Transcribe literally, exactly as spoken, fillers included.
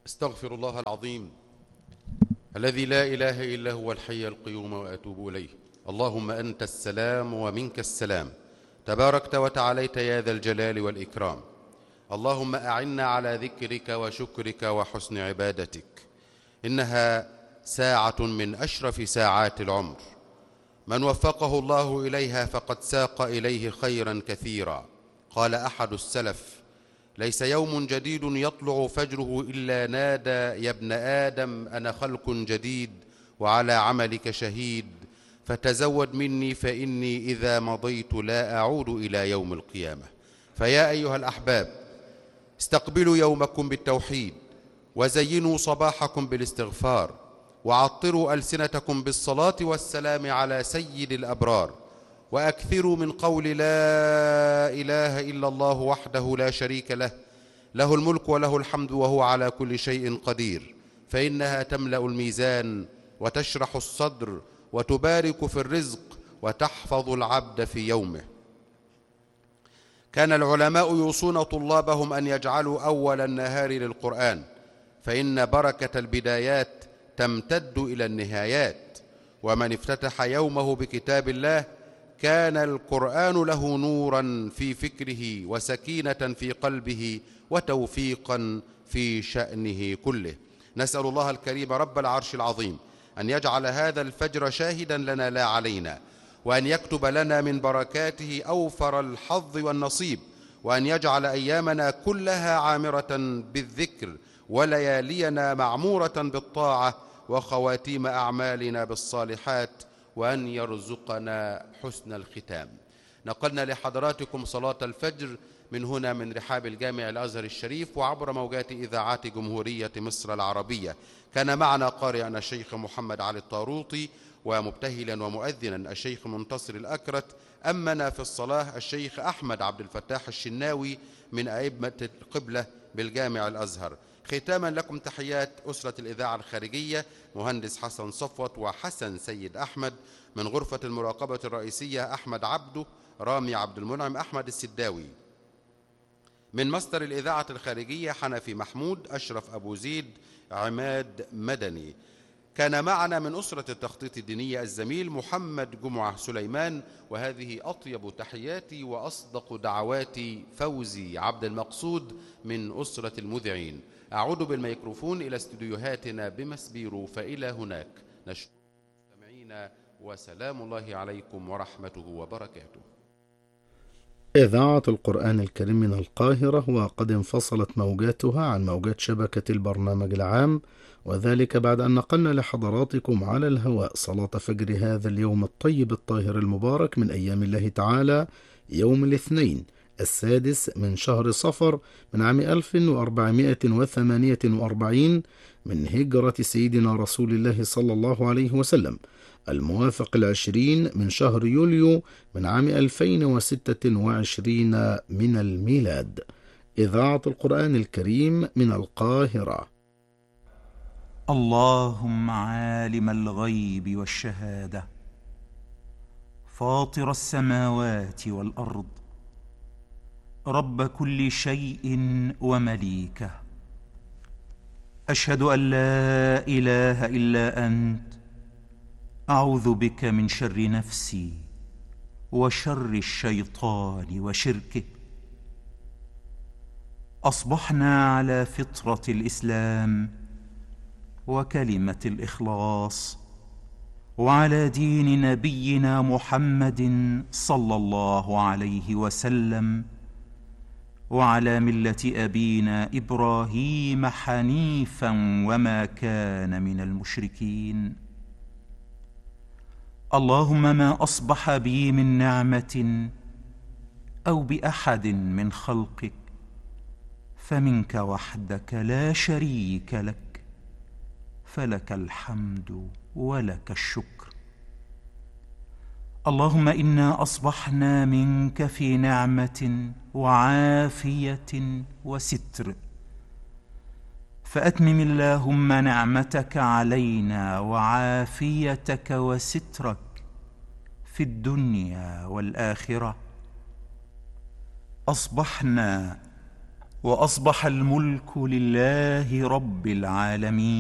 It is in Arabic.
استغفر الله العظيم الذي لا إله إلا هو الحي القيوم وأتوب إليه. اللهم أنت السلام ومنك السلام، تباركت وتعاليت يا ذا الجلال والإكرام. اللهم أعنا على ذكرك وشكرك وحسن عبادتك. إنها ساعة من أشرف ساعات العمر، من وفقه الله إليها فقد ساق إليه خيرا كثيرا. قال أحد السلف: ليس يوم جديد يطلع فجره إلا نادى يا ابن آدم أنا خلق جديد وعلى عملك شهيد، فتزود مني فإني إذا مضيت لا أعود إلى يوم القيامة. فيا أيها الأحباب، استقبلوا يومكم بالتوحيد، وزينوا صباحكم بالاستغفار، وعطروا ألسنتكم بالصلاة والسلام على سيد الأبرار، وأكثروا من قول لا إله إلا الله وحده لا شريك له، له الملك وله الحمد وهو على كل شيء قدير، فإنها تملأ الميزان وتشرح الصدر وتبارك في الرزق وتحفظ العبد في يومه. كان العلماء يوصون طلابهم أن يجعلوا أول النهار للقرآن، فإن بركة البدايات تمتد إلى النهايات، ومن افتتح يومه بكتاب الله كان القرآن له نورا في فكره وسكينة في قلبه وتوفيقا في شأنه كله. نسأل الله الكريم رب العرش العظيم أن يجعل هذا الفجر شاهدا لنا لا علينا، وأن يكتب لنا من بركاته أوفر الحظ والنصيب، وأن يجعل أيامنا كلها عامرة بالذكر، وليالينا معمورة بالطاعة، وخواتيم أعمالنا بالصالحات، وأن يرزقنا حسن الختام. نقلنا لحضراتكم صلاة الفجر من هنا من رحاب الجامع الأزهر الشريف وعبر موجات إذاعات جمهورية مصر العربية. كان معنا قارئا الشيخ محمد علي الطاروطي، ومبتهلا ومؤذنا الشيخ منتصر الأكرت. أمنا في الصلاة الشيخ أحمد عبد الفتاح الشناوي من أئمة القبلة بالجامع الأزهر. ختاما لكم تحيات أسرة الإذاعة الخارجية، مهندس حسن صفوت وحسن سيد أحمد، من غرفة المراقبة الرئيسية أحمد عبده، رامي عبد المنعم، أحمد السداوي، من مصدر الإذاعة الخارجية حنفي محمود، أشرف أبو زيد، عماد مدني. كان معنا من أسرة التخطيط الدينية الزميل محمد جمعة سليمان. وهذه أطيب تحياتي وأصدق دعواتي فوزي عبد المقصود من أسرة المذيعين. أعود بالميكروفون إلى استديوهاتنا بمسبيرو، فإلى هناك نشكر المستمعين، وسلام الله عليكم ورحمته وبركاته. إذاعة القرآن الكريم من القاهرة، وقد انفصلت موجاتها عن موجات شبكة البرنامج العام، وذلك بعد أن نقلنا لحضراتكم على الهواء صلاة فجر هذا اليوم الطيب الطاهر المبارك من أيام الله تعالى، يوم الاثنين السادس من شهر صفر من عام ألف وأربعمائة وثمانية وأربعين من هجرة سيدنا رسول الله صلى الله عليه وسلم، الموافق العشرين من شهر يوليو من عام ألفين وستة وعشرين من الميلاد. إذاعة القرآن الكريم من القاهرة. اللهم عالم الغيب والشهادة، فاطر السماوات والأرض، رب كل شيء ومليكه، أشهد أن لا إله إلا أنت، أعوذ بك من شر نفسي وشر الشيطان وشركه. أصبحنا على فطرة الإسلام وكلمة الإخلاص، وعلى دين نبينا محمد صلى الله عليه وسلم، وعلى ملة أبينا إبراهيم حنيفا وما كان من المشركين. اللهم ما أصبح بي من نعمة أو بأحد من خلقك فمنك وحدك لا شريك لك، فلك الحمد ولك الشكر. اللهم إنا أصبحنا منك في نعمة وعافية وستر، فأتمم اللهم نعمتك علينا وعافيتك وسترك في الدنيا والآخرة. أصبحنا وأصبح الملك لله رب العالمين.